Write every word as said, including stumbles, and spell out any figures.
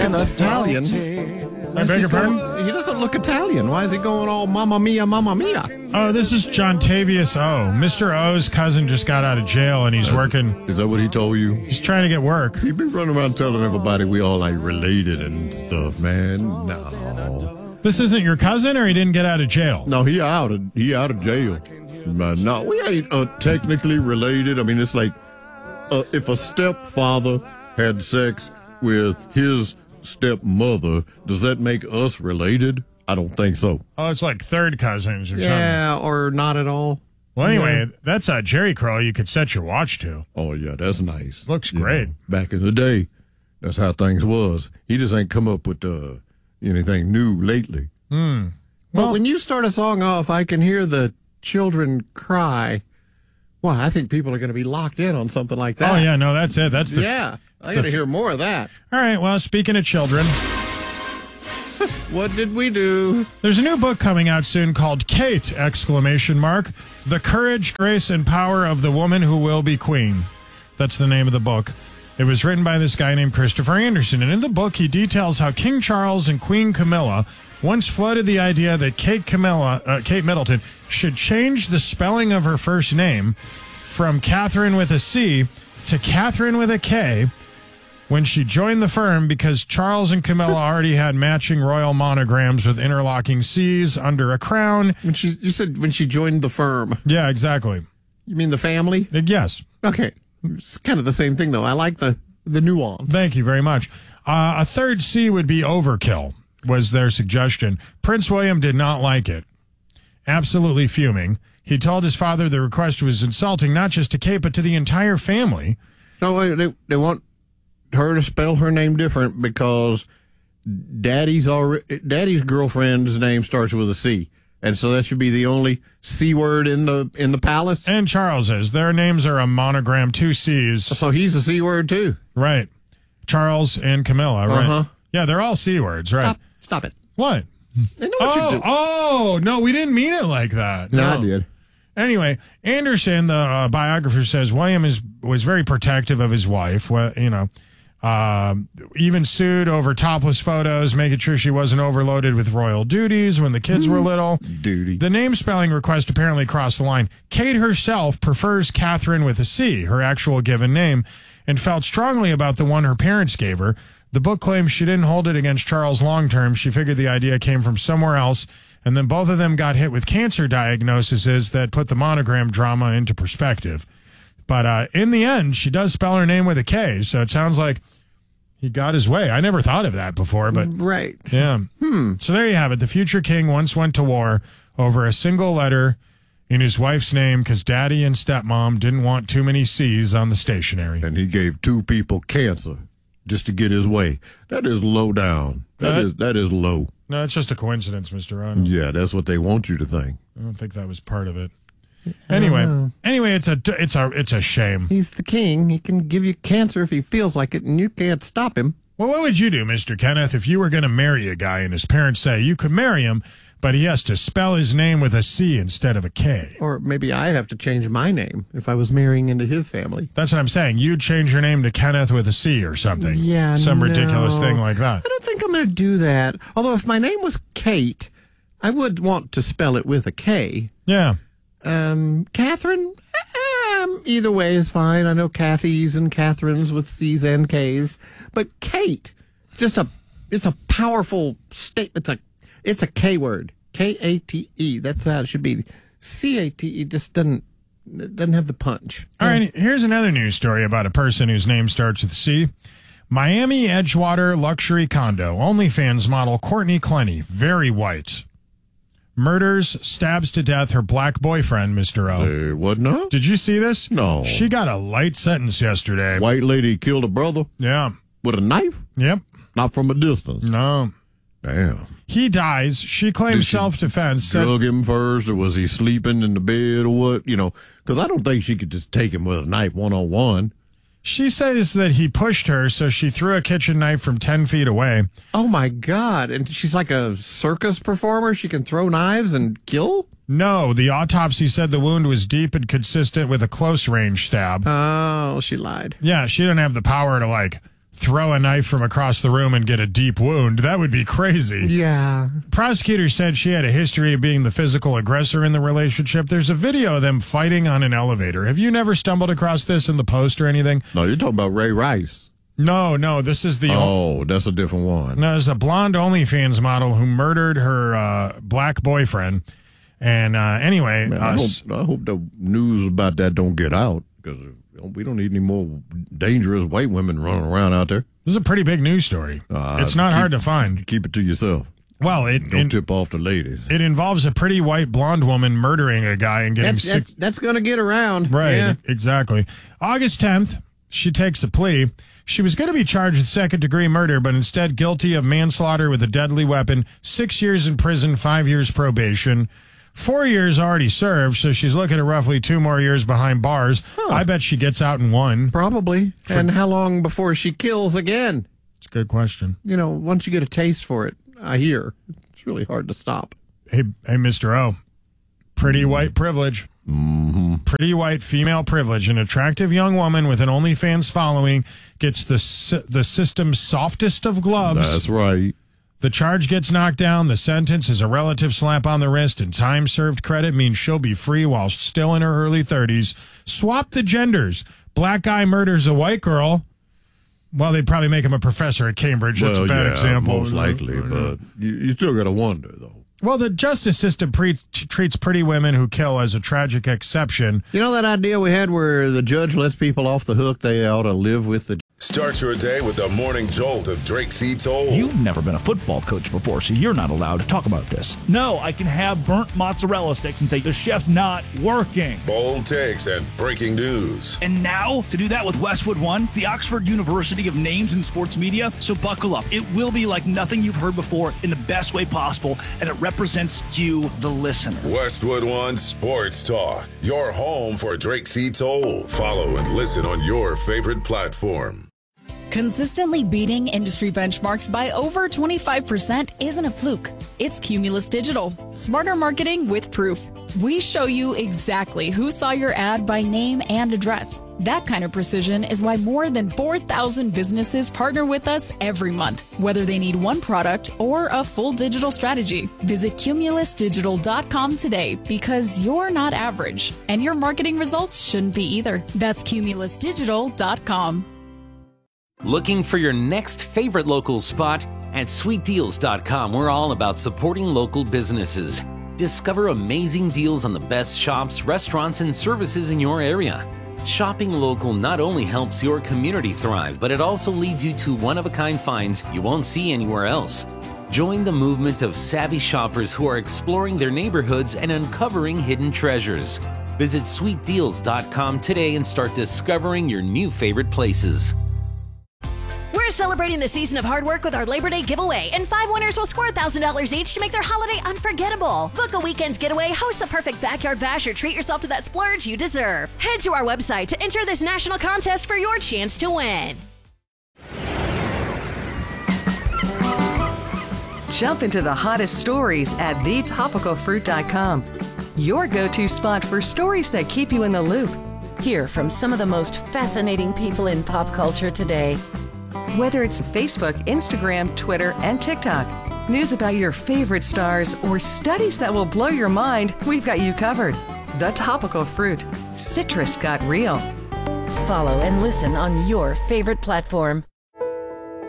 An Italian. I beg your pardon? He doesn't look Italian. Why is he going all Mamma Mia, Mamma Mia? Oh, this is John Tavius O. Mister O's cousin just got out of jail, and he's That's, working. Is that what he told you? He's trying to get work. He be running around telling everybody we all like related and stuff, man. No. This isn't your cousin, or he didn't get out of jail? No, he out of he out of jail. But no, we ain't uh, technically related. I mean, it's like uh, if a stepfather had sex with his stepmother, does that make us related? I don't think so. Oh, it's like third cousins or yeah, something. or not at all. Well, anyway, yeah. That's a Jerry curl you could set your watch to. Oh, yeah, that's nice. Looks you great. know, back in the day, that's how things was. He just ain't come up with uh, anything new lately. Hmm. Well, Well, when you start a song off, I can hear the children cry. Well, I think people are going to be locked in on something like that. oh, yeah, no, that's it. That's the. Yeah, I got to hear more of that. All right, well, speaking of children, What did we do? there's a new book coming out soon called Kate, exclamation mark, The Courage, Grace, and Power of the Woman Who Will Be Queen. That's the name of the book. It was written by this guy named Christopher Anderson, and in the book he details how King Charles and Queen Camilla once floated the idea that Kate Camilla, uh, Kate Middleton should change the spelling of her first name from Catherine with a C to Catherine with a K when she joined the firm, because Charles and Camilla already had matching royal monograms with interlocking C's under a crown. When she, you said when she joined the firm. Yeah, exactly. You mean the family? Uh, Yes. Okay, it's kind of the same thing though. I like the the nuance. Thank you very much. Uh, a third C would be overkill, was their suggestion. Prince William did not like it. Absolutely fuming. He told his father the request was insulting not just to Kate, but to the entire family. No, they they want her to spell her name different because daddy's already daddy's girlfriend's name starts with a C, and so that should be the only C word in the in the palace. And Charles's. Their names are a monogram, two C's. So he's a C word too. Right. Charles and Camilla, right? Uh-huh. Yeah, they're all C words, right? Stop, stop it. What? They know what Oh, you do. oh, no, we didn't mean it like that. No, I did. Anyway, Anderson, the uh, biographer, says William is was very protective of his wife. Well, you know, uh, even sued over topless photos, making sure she wasn't overloaded with royal duties when the kids were little. Duty. The name spelling request apparently crossed the line. Kate herself prefers Catherine with a C, her actual given name, and felt strongly about the one her parents gave her. The book claims she didn't hold it against Charles long term. She figured the idea came from somewhere else, and then both of them got hit with cancer diagnoses that put the monogram drama into perspective. But uh, in the end, she does spell her name with a K, so it sounds like he got his way. I never thought of that before, but Right. yeah. Hmm. So there you have it. The future king once went to war over a single letter in his wife's name because daddy and stepmom didn't want too many C's on the stationery. And he gave two people cancer just to get his way. That is low down. That Uh, is that is low. No, it's just a coincidence, Mister Arnold. Yeah, that's what they want you to think. I don't think that was part of it. Anyway, know. anyway, it's a it's a it's a shame. He's the king. He can give you cancer if he feels like it, and you can't stop him. Well, what would you do, Mister Kenneth, if you were going to marry a guy and his parents say you could marry him, but he has to spell his name with a C instead of a K? Or maybe I'd have to change my name if I was marrying into his family. That's what I'm saying. You'd change your name to Kenneth with a C or something. Yeah, Some no. ridiculous thing like that. I don't think I'm going to do that. Although if my name was Kate, I would want to spell it with a K. Yeah. Um, Catherine? Um, either way is fine. I know Kathys and Catherines with C's and K's. But Kate, just a, it's a powerful state. It's a, it's a K word. K A T E. That's how it should be. C A T E just doesn't, it doesn't have the punch. All right, here's another news story about a person whose name starts with C. Miami Edgewater luxury condo. OnlyFans model Courtney Clenny, very white. Murders, stabs to death her black boyfriend, Mister O. Uh, what now? Did you see this? No. She got a light sentence yesterday. White lady killed a brother Yeah. with a knife? Yep. Not from a distance. No. Damn. He dies. She claims Did she self-defense. Said, Drug him first, or was he sleeping in the bed, or what? You know, because I don't think she could just take him with a knife one on one. she says that he pushed her, so she threw a kitchen knife from ten feet away. Oh my God! And she's like a circus performer. She can throw knives and kill. No, the autopsy said the wound was deep and consistent with a close-range stab. Oh, she lied. Yeah, she didn't have the power to, like, throw a knife from across the room and get a deep wound. That would be crazy. Yeah. Prosecutors said she had a history of being the physical aggressor in the relationship. There's a video of them fighting on an elevator. Have you never stumbled across this in the Post or anything? No, you're talking about Ray Rice. No, no, this is the... Oh, that's a different one. No, there's a blonde OnlyFans model who murdered her uh, black boyfriend. And uh, anyway... Man, uh, I, hope, I hope the news about that don't get out, because we don't need any more dangerous white women running around out there. This is a pretty big news story. Uh, it's not keep, hard to find. Keep it to yourself. Well, it don't in, tip off the ladies. It involves a pretty white blonde woman murdering a guy and getting that's, six. That's, that's going to get around. Right, yeah. Exactly. August tenth, she takes a plea. She was going to be charged with second-degree murder, but instead guilty of manslaughter with a deadly weapon, six years in prison, five years probation. Four years already served, so she's looking at roughly two more years behind bars. Huh. I bet she gets out in one. Probably. For, and how long before she kills again? It's a good question. You know, once you get a taste for it, I hear, it's really hard to stop. Hey, hey, Mister O. Pretty mm. white privilege. Mm-hmm. Pretty white female privilege. An attractive young woman with an OnlyFans following gets the the system's softest of gloves. That's right. The charge gets knocked down. The sentence is a relative slap on the wrist, and time served credit means she'll be free while still in her early thirties. Swap the genders. Black guy murders a white girl. Well, they'd probably make him a professor at Cambridge. That's well, a bad yeah, example. Most likely, but you, you still got to wonder, though. Well, the justice system pre- treats pretty women who kill as a tragic exception. You know that idea we had where the judge lets people off the hook? They ought to live with the... Start your day with the morning jolt of Drake C. Toll. You've never been a football coach before, so you're not allowed to talk about this. No, I can have burnt mozzarella sticks and say the chef's not working. Bold takes and breaking news. And now, to do that with Westwood One, the Oxford University of Names in Sports Media. So buckle up. It will be like nothing you've heard before in the best way possible, and it represents you, the listener. Westwood One Sports Talk, your home for Drake C. Toll. Follow and listen on your favorite platform. Consistently beating industry benchmarks by over twenty-five percent isn't a fluke. It's Cumulus Digital. Smarter marketing with proof. We show you exactly who saw your ad by name and address. That kind of precision is why more than four thousand businesses partner with us every month, whether they need one product or a full digital strategy. Visit cumulus digital dot com today, because you're not average, and your marketing results shouldn't be either. That's cumulus digital dot com. Looking for your next favorite local spot? At sweet deals dot com, we're all about supporting local businesses. Discover amazing deals on the best shops, restaurants, and services in your area. Shopping local not only helps your community thrive, but it also leads you to one-of-a-kind finds you won't see anywhere else. Join the movement of savvy shoppers who are exploring their neighborhoods and uncovering hidden treasures. Visit sweet deals dot com today and start discovering your new favorite places. We're celebrating the season of hard work with our Labor Day giveaway, and five winners will score one thousand dollars each to make their holiday unforgettable. Book a weekend getaway, host the perfect backyard bash, or treat yourself to that splurge you deserve. Head to our website to enter this national contest for your chance to win. Jump into the hottest stories at the topical fruit dot com. Your go-to spot for stories that keep you in the loop. Hear from some of the most fascinating people in pop culture today. Whether it's Facebook, Instagram, Twitter, and TikTok, news about your favorite stars, or studies that will blow your mind, we've got you covered. The Topical Fruit. Citrus got real. Follow and listen on your favorite platform.